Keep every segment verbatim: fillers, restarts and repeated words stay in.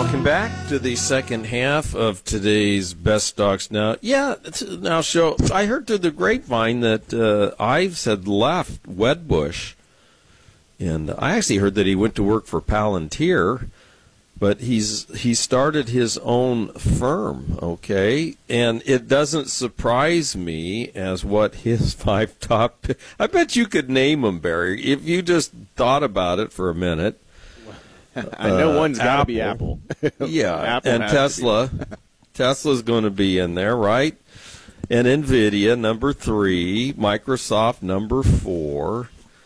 Welcome back to the second half of today's Best Stocks Now. Yeah, now show. I heard through the grapevine that uh, Ives had left Wedbush, and I actually heard that he went to work for Palantir, but he's he started his own firm. Okay, and it doesn't surprise me as what his five top. I bet you could name them, Barry, if you just thought about it for a minute. I know one's got to be Apple. Yeah, Apple and Tesla. Tesla's going to be in there, right? And NVIDIA, number three. Microsoft, number four.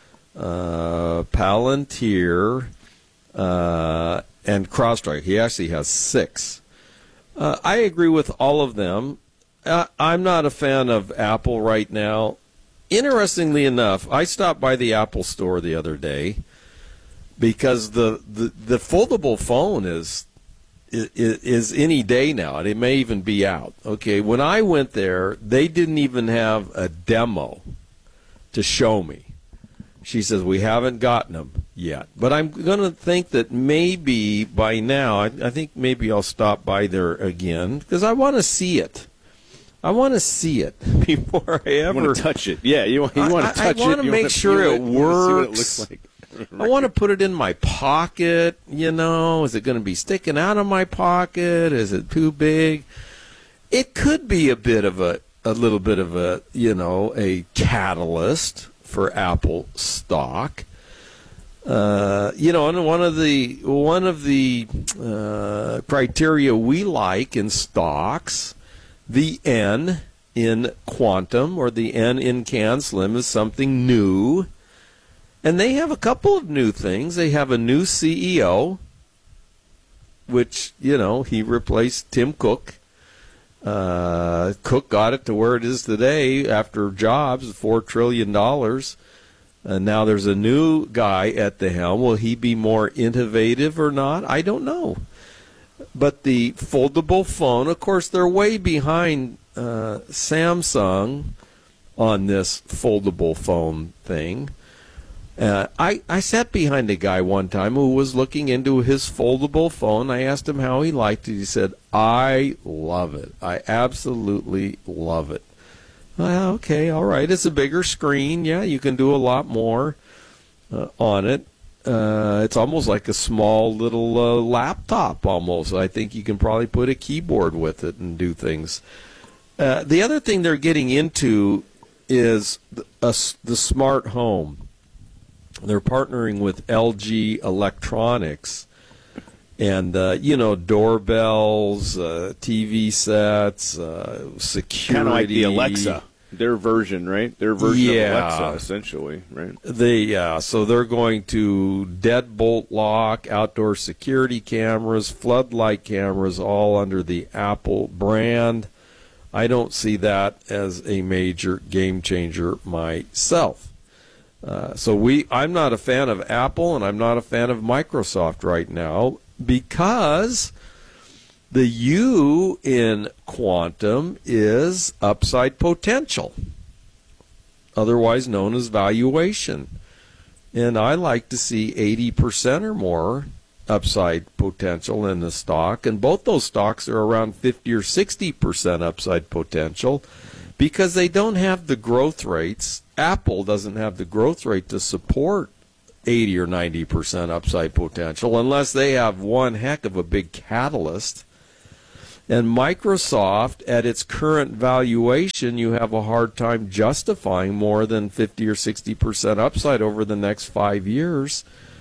Uh, Palantir, uh, and CrowdStrike. He actually has six. Uh, I agree with all of them. Uh, I'm not a fan of Apple right now. Interestingly enough, I stopped by the Apple store the other day, because the, the, the foldable phone is, is is any day now, and it may even be out. Okay, when I went there, they didn't even have a demo to show me. She says, we haven't gotten them yet. But I'm going to think that maybe by now, I, I think maybe I'll stop by there again, because I want to see it. I want to see it before I ever... You want to touch it. Yeah, you, you want to touch I, I want it. to make sure it, it works. You want to see what it looks like. I want to put it in my pocket, you know. Is it going to be sticking out of my pocket? Is it too big? It could be a bit of a, a little bit of a, you know, a catalyst for Apple stock. Uh, you know, and one of the one of the uh, criteria we like in stocks, the N in quantum or the N in CanSlim is something new. And they have a couple of new things. They have a new C E O, which, you know, he replaced Tim Cook. Uh, Cook got it to where it is today after Jobs, four trillion dollars. And now there's a new guy at the helm. Will he be more innovative or not? I don't know. But the foldable phone, of course, they're way behind uh, Samsung on this foldable phone thing. Uh, I, I sat behind a guy one time who was looking into his foldable phone. I asked him how he liked it. He said, I love it. I absolutely love it. Well, okay, all right. It's a bigger screen. Yeah, you can do a lot more uh, on it. Uh, it's almost like a small little uh, laptop almost. I think you can probably put a keyboard with it and do things. Uh, the other thing they're getting into is the, uh, the smart home. They're partnering with L G Electronics, and uh, you know, doorbells, uh, T V sets, uh, security. Kind of like the Alexa, their version, right? Their version yeah. of Alexa, essentially, right? They yeah. So they're going to deadbolt lock, outdoor security cameras, floodlight cameras, all under the Apple brand. I don't see that as a major game changer myself. Uh, so we, I'm not a fan of Apple, and I'm not a fan of Microsoft right now, because the U in quantum is upside potential, otherwise known as valuation. And I like to see eighty percent or more upside potential in the stock, and both those stocks are around fifty or sixty percent upside potential, because they don't have the growth rates. Apple doesn't have the growth rate to support eighty or ninety percent upside potential unless they have one heck of a big catalyst. And Microsoft, at its current valuation, you have a hard time justifying more than fifty or sixty percent upside over the next five years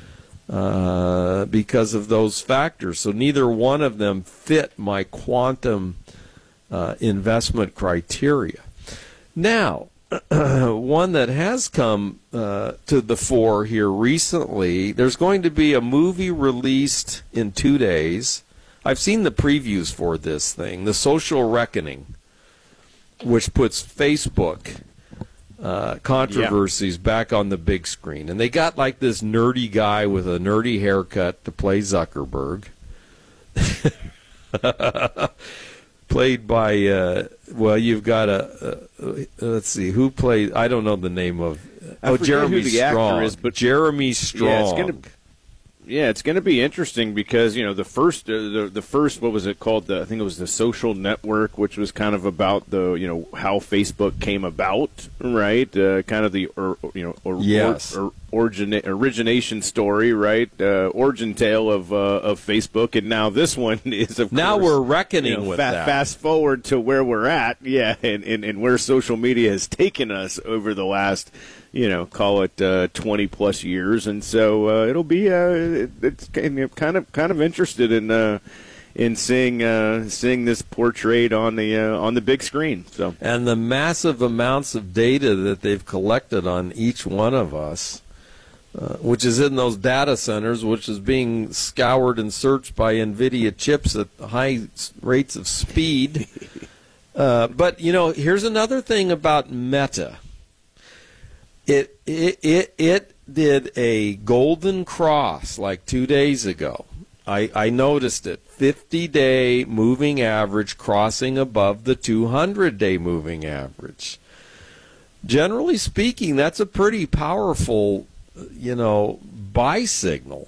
uh, because of those factors. So neither one of them fit my quantum uh, investment criteria. Now, one that has come uh, to the fore here recently, there's going to be a movie released in two days. I've seen the previews for this thing, The Social Reckoning, which puts Facebook uh, controversies yeah. back on the big screen. And they got like this nerdy guy with a nerdy haircut to play Zuckerberg. Played by, uh, well, you've got a, uh, let's see, who played, I don't know the name of, I oh, forget Jeremy who the Strong. actor is, but Jeremy Strong. Yeah, it's gonna, Yeah, it's going to be interesting because, you know, the first, uh, the, the first, what was it called? The, I think it was the Social Network, which was kind of about the, you know, how Facebook came about, right? Uh, kind of the, or, you know, or, yes. or, or origina- origination story, right? Uh, origin tale of uh, of Facebook, and now this one is, of now course, we're reckoning you know, with fa- that. Fast forward to where we're at, yeah, and, and, and where social media has taken us over the last, you know, call it uh, twenty plus years, and so uh, it'll be uh, it, it's kind of kind of interested in uh, in seeing uh, seeing this portrayed on the uh, on the big screen. So and the massive amounts of data that they've collected on each one of us, uh, which is in those data centers, which is being scoured and searched by NVIDIA chips at high rates of speed. uh, but you know, here's another thing about Meta. It, it it it did a golden cross like two days ago. I, I noticed it. fifty-day moving average crossing above the two hundred day moving average. Generally speaking, that's a pretty powerful, you know, buy signal.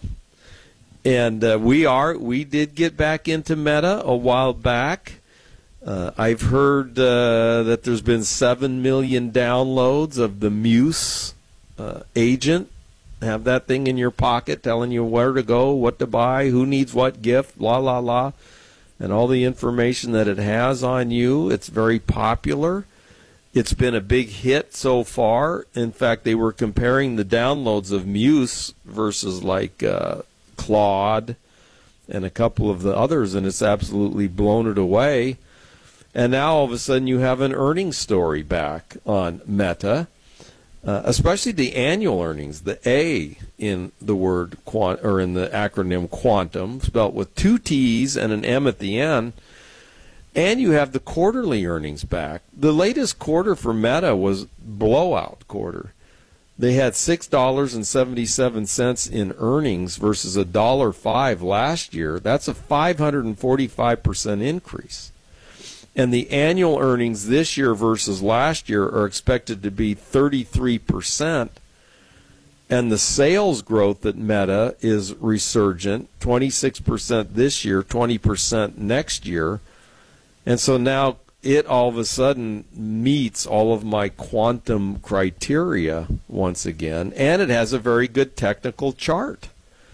And uh, we are we did get back into Meta a while back. Uh, I've heard uh, that there's been seven million downloads of the Muse uh, agent. Have that thing in your pocket telling you where to go, what to buy, who needs what gift, la, la, la, and all the information that it has on you. It's very popular. It's been a big hit so far. In fact, they were comparing the downloads of Muse versus like uh, Claude and a couple of the others, and it's absolutely blown it away. And now all of a sudden you have an earnings story back on Meta, uh, especially the annual earnings, the A in the word quant or in the acronym quantum, spelled with two T's and an M at the end. And you have the quarterly earnings back. The latest quarter for Meta was blowout quarter. They had six dollars and seventy-seven cents in earnings versus one dollar and five cents last year. That's a five hundred forty-five percent increase. And the annual earnings this year versus last year are expected to be thirty-three percent. And the sales growth at Meta is resurgent, twenty-six percent this year, twenty percent next year. And so now it all of a sudden meets all of my quantum criteria once again. And it has a very good technical chart.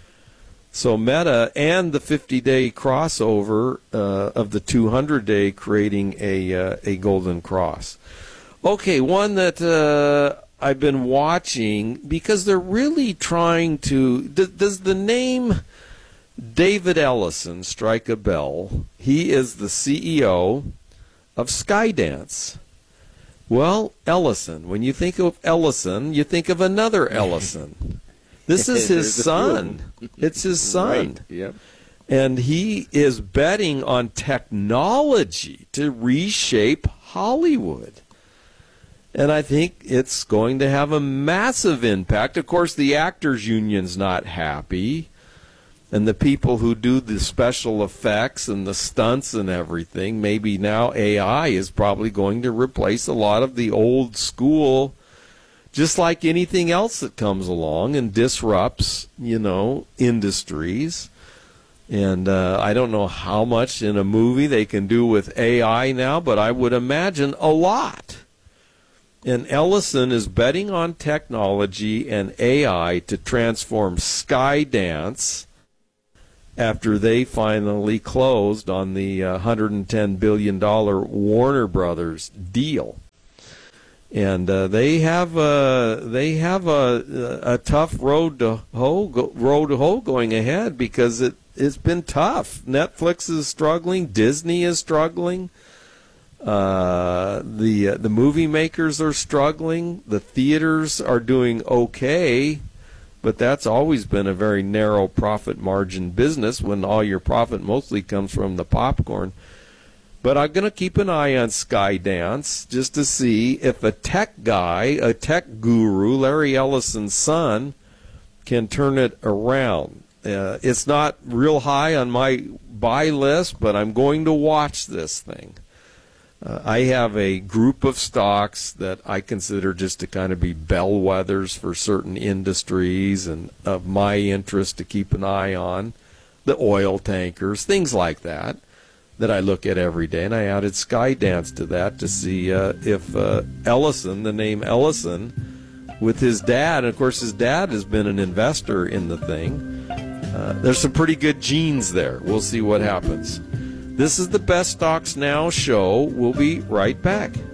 So Meta and the fifty-day crossover uh, of the two hundred day creating a uh, a golden cross. Okay, one that uh, I've been watching because they're really trying to. Does, does the name David Ellison strike a bell? He is the C E O of Skydance. Well, Ellison. When you think of Ellison, you think of another Ellison. This is his son. It's his son. Right. Yep. And he is betting on technology to reshape Hollywood. And I think it's going to have a massive impact. Of course, the actors union's not happy. And the people who do the special effects and the stunts and everything, maybe now A I is probably going to replace a lot of the old school, just like anything else that comes along and disrupts, you know, industries. And uh, I don't know how much in a movie they can do with A I now, but I would imagine a lot. And Ellison is betting on technology and A I to transform Skydance after they finally closed on the uh, one hundred ten billion dollars Warner Brothers deal. And uh, they have a they have a, a tough road to hoe go, road to hoe going ahead because it it's been tough. Netflix is struggling, Disney is struggling, uh, the uh, the movie makers are struggling, the theaters are doing okay, but that's always been a very narrow profit margin business when all your profit mostly comes from the popcorn. But I'm going to keep an eye on Skydance just to see if a tech guy, a tech guru, Larry Ellison's son, can turn it around. Uh, it's not real high on my buy list, but I'm going to watch this thing. Uh, I have a group of stocks that I consider just to kind of be bellwethers for certain industries and of my interest to keep an eye on, the oil tankers, things like that, that I look at every day. And I added Skydance to that to see uh, if uh, Ellison, the name Ellison, with his dad, and of course his dad has been an investor in the thing, uh, there's some pretty good genes there. We'll see what happens. This is the Best Stocks Now show. We'll be right back.